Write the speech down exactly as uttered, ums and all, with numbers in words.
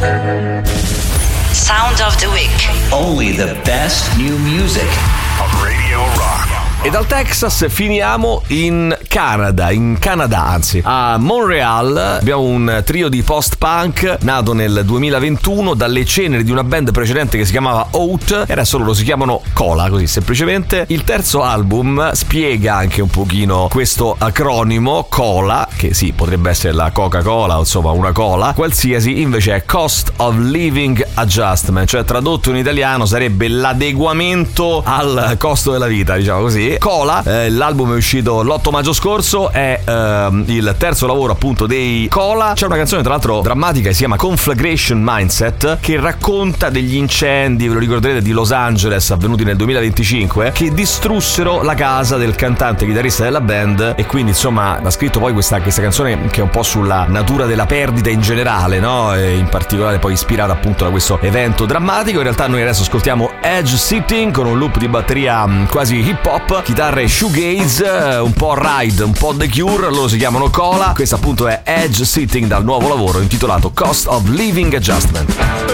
Sound of the Week. Only the best new music on Radio Rock. E dal Texas finiamo in Canada, in Canada anzi, a Montreal. Abbiamo un trio di post-punk nato nel duemilaventuno dalle ceneri di una band precedente che si chiamava Oat, e adesso loro si chiamano Cola, così semplicemente. Il terzo album spiega anche un pochino questo acronimo Cola, che sì, potrebbe essere la Coca-Cola o insomma una cola qualsiasi, invece è Cost of Living Adjustment, cioè tradotto in italiano sarebbe l'adeguamento al costo della vita, diciamo così. Cola, eh, l'album è uscito l'otto maggio scorso, è ehm, il terzo lavoro appunto dei Cola. C'è una canzone tra l'altro drammatica che si chiama Conflagration Mindset, che racconta degli incendi, ve lo ricorderete, di Los Angeles avvenuti nel duemilaventicinque, che distrussero la casa del cantante e chitarrista della band. E quindi insomma ha scritto poi questa, questa canzone che è un po' sulla natura della perdita in generale, no? E in particolare poi ispirata appunto da questo evento drammatico. In realtà noi adesso ascoltiamo Edge Sitting con un loop di batteria mh, quasi hip hop, chitarre shoegaze, un po' ride, un po' The Cure. Loro si chiamano Cola. Questo appunto è Edge Sitting dal nuovo lavoro intitolato Cost of Living Adjustment.